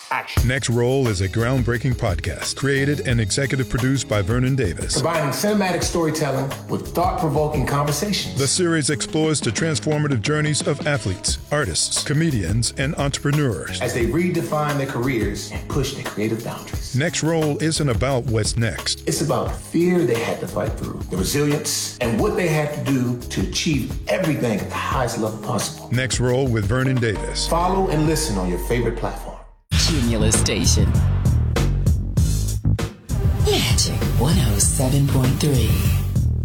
Action. Next Roll is a groundbreaking podcast created and executive produced by Vernon Davis. Combining cinematic storytelling with thought-provoking conversations. The series explores the transformative journeys of athletes, artists, comedians, and entrepreneurs as they redefine their careers and push their creative boundaries. Next Roll isn't about what's next. It's about the fear they had to fight through, the resilience, and what they had to do to achieve everything at the highest level possible. Next Roll with Vernon Davis. Follow and listen on your favorite platform. Cumulus Station. Magic 107.3.